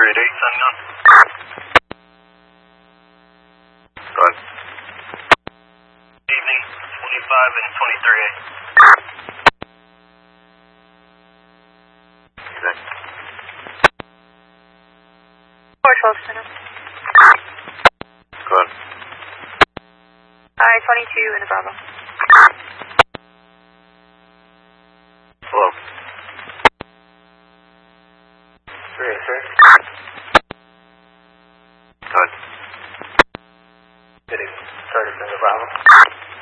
signing on. Go ahead. Evening, 25 and 23A. Exactly. 412 Center. Go ahead. 22 in the Bravo. Hello. Sir.